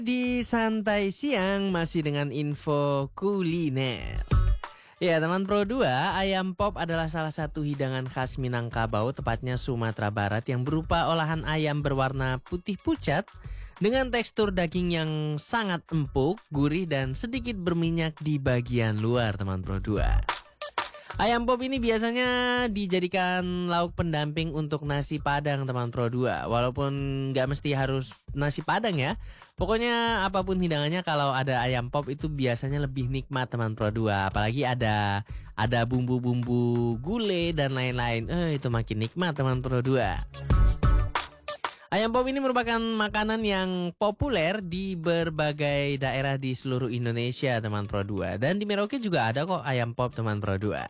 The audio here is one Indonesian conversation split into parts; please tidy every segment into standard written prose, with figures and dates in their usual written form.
Di Santai Siang masih dengan info kuliner. Ya teman Pro 2, ayam pop adalah salah satu hidangan khas Minangkabau, tepatnya Sumatera Barat, yang berupa olahan ayam berwarna putih pucat dengan tekstur daging yang sangat empuk, gurih dan sedikit berminyak di bagian luar teman Pro 2. Ayam pop ini biasanya dijadikan lauk pendamping untuk nasi padang teman Pro 2. Walaupun nggak mesti harus nasi padang ya. Pokoknya apapun hidangannya kalau ada ayam pop itu biasanya lebih nikmat teman Pro 2. Apalagi ada bumbu-bumbu gulai dan lain-lain. Itu makin nikmat teman Pro 2. Ayam pop ini merupakan makanan yang populer di berbagai daerah di seluruh Indonesia teman Pro 2. Dan di Merauke juga ada kok ayam pop teman Pro 2.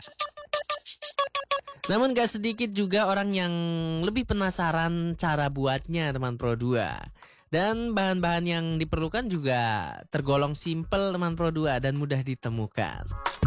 Namun gak sedikit juga orang yang lebih penasaran cara buatnya teman Pro 2. Dan bahan-bahan yang diperlukan juga tergolong simpel teman Pro 2 dan mudah ditemukan.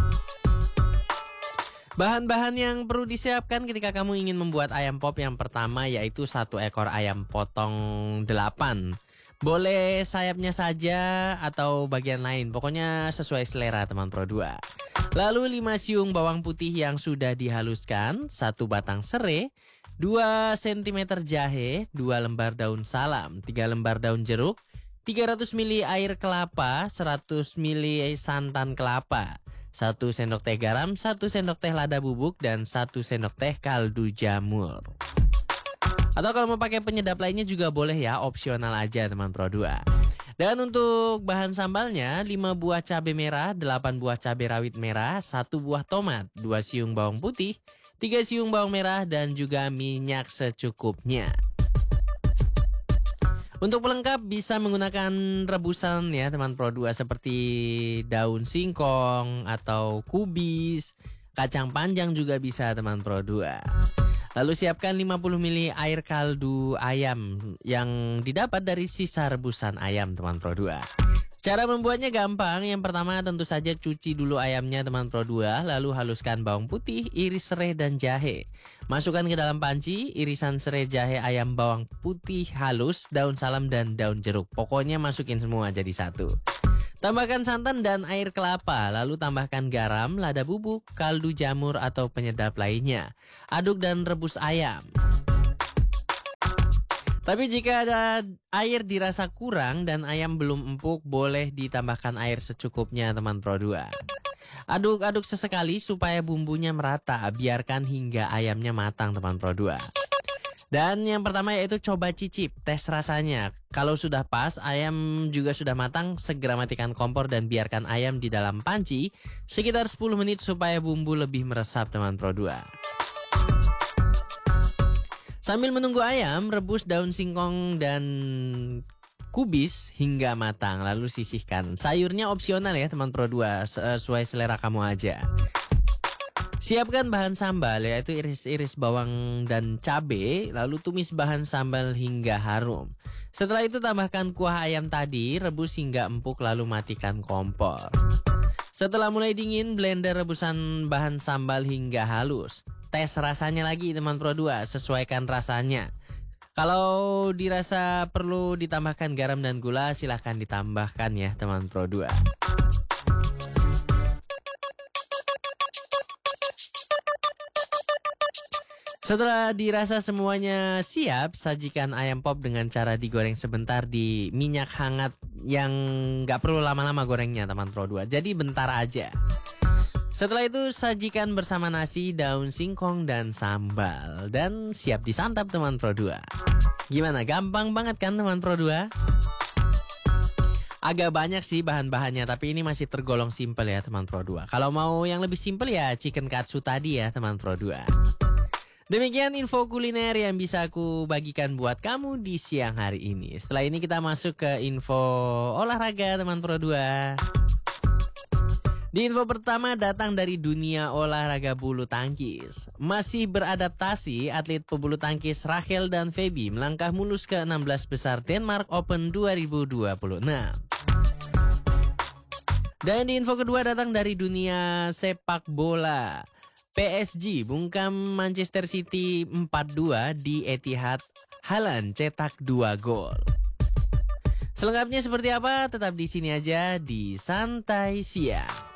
Bahan-bahan yang perlu disiapkan ketika kamu ingin membuat ayam pop yang pertama yaitu 1 ekor ayam potong 8. Boleh sayapnya saja atau bagian lain, pokoknya sesuai selera teman Pro 2. Lalu 5 siung bawang putih yang sudah dihaluskan, 1 batang serai, 2 cm jahe, 2 lembar daun salam, 3 lembar daun jeruk, 300 ml air kelapa, 100 ml santan kelapa, 1 sendok teh garam, 1 sendok teh lada bubuk, dan 1 sendok teh kaldu jamur. Atau kalau mau pakai penyedap lainnya juga boleh ya, opsional aja teman Pro 2. Dan untuk bahan sambalnya, 5 buah cabai merah, 8 buah cabai rawit merah, 1 buah tomat, 2 siung bawang putih, 3 siung bawang merah, dan juga minyak secukupnya. Untuk pelengkap bisa menggunakan rebusan ya teman Pro 2 seperti daun singkong atau kubis, kacang panjang juga bisa teman Pro 2. Lalu siapkan 50 ml air kaldu ayam yang didapat dari sisa rebusan ayam teman Pro 2. Cara membuatnya gampang, yang pertama tentu saja cuci dulu ayamnya teman Pro 2, lalu haluskan bawang putih, iris serai dan jahe. Masukkan ke dalam panci, irisan serai, jahe, ayam, bawang putih halus, daun salam dan daun jeruk. Pokoknya masukin semua jadi satu. Tambahkan santan dan air kelapa, lalu tambahkan garam, lada bubuk, kaldu jamur atau penyedap lainnya. Aduk dan rebus ayam. Tapi jika ada air dirasa kurang dan ayam belum empuk, boleh ditambahkan air secukupnya teman Pro 2. Aduk-aduk sesekali supaya bumbunya merata, biarkan hingga ayamnya matang teman Pro 2. Dan yang pertama yaitu coba cicip, tes rasanya. Kalau sudah pas, ayam juga sudah matang, segera matikan kompor dan biarkan ayam di dalam panci sekitar 10 menit supaya bumbu lebih meresap teman Pro 2. Sambil menunggu ayam, rebus daun singkong dan kubis hingga matang, lalu sisihkan. Sayurnya opsional ya teman Pro 2, sesuai selera kamu aja. Siapkan bahan sambal yaitu iris-iris bawang dan cabai, lalu tumis bahan sambal hingga harum. Setelah itu tambahkan kuah ayam tadi, rebus hingga empuk lalu matikan kompor. Setelah mulai dingin, blender rebusan bahan sambal hingga halus. Tes rasanya lagi teman Pro 2, sesuaikan rasanya. Kalau dirasa perlu ditambahkan garam dan gula, silahkan ditambahkan ya teman Pro 2. Setelah dirasa semuanya siap, sajikan ayam pop dengan cara digoreng sebentar di minyak hangat yang gak perlu lama-lama gorengnya teman Pro 2. Jadi bentar aja. Setelah itu sajikan bersama nasi, daun singkong, dan sambal. Dan siap disantap teman Pro 2. Gimana? Gampang banget kan teman Pro 2? Agak banyak sih bahan-bahannya, tapi ini masih tergolong simple ya teman Pro 2. Kalau mau yang lebih simple ya chicken katsu tadi ya teman Pro 2. Demikian info kuliner yang bisa aku bagikan buat kamu di siang hari ini. Setelah ini kita masuk ke info olahraga teman Pro 2. Di info pertama datang dari dunia olahraga bulu tangkis. Masih beradaptasi, atlet pebulu tangkis Rachel dan Feby melangkah mulus ke 16 besar Denmark Open 2026. Dan di info kedua datang dari dunia sepak bola. PSG bungkam Manchester City 4-2 di Etihad. Haaland cetak 2 gol. Selengkapnya seperti apa? Tetap di sini aja di Santai Siang.